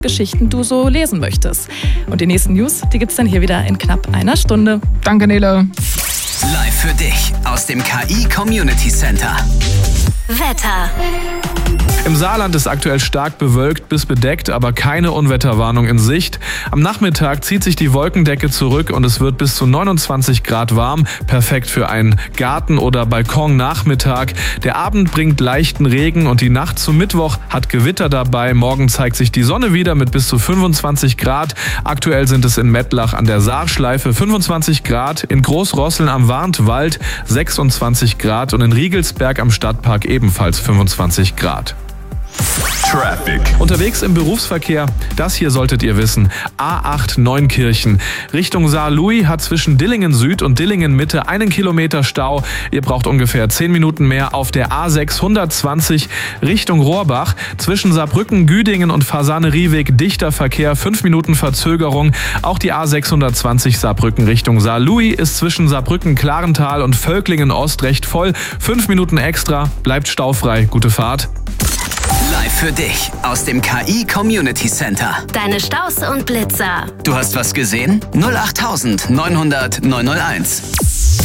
Geschichten du so lesen möchtest. Und die nächsten News, die gibt's dann hier wieder in knapp einer Stunde. Danke, Nele. Live für dich aus dem KI Community Center. Wetter. Im Saarland ist aktuell stark bewölkt bis bedeckt, aber keine Unwetterwarnung in Sicht. Am Nachmittag zieht sich die Wolkendecke zurück und es wird bis zu 29 Grad warm. Perfekt für einen Garten- oder Balkonnachmittag. Der Abend bringt leichten Regen und die Nacht zum Mittwoch hat Gewitter dabei. Morgen zeigt sich die Sonne wieder mit bis zu 25 Grad. Aktuell sind es in Mettlach an der Saarschleife 25 Grad, in Großrosseln am Warntwald 26 Grad und in Riegelsberg am Stadtpark ebenfalls 25 Grad. Traffic. Unterwegs im Berufsverkehr, das hier solltet ihr wissen. A8 Neunkirchen. Richtung Saarlouis hat zwischen Dillingen Süd und Dillingen Mitte 1 Kilometer Stau. Ihr braucht ungefähr 10 Minuten mehr. Auf der A6 120 Richtung Rohrbach. Zwischen Saarbrücken, Güdingen und Fasane-Rieweg dichter Verkehr, 5 Minuten Verzögerung. Auch die A620 Saarbrücken Richtung Saarlouis ist zwischen Saarbrücken, Klarental und Völklingen Ost recht voll. 5 Minuten extra. Bleibt staufrei. Gute Fahrt. Live für dich aus dem KI Community Center. Deine Staus und Blitzer. Du hast was gesehen? 08900 901.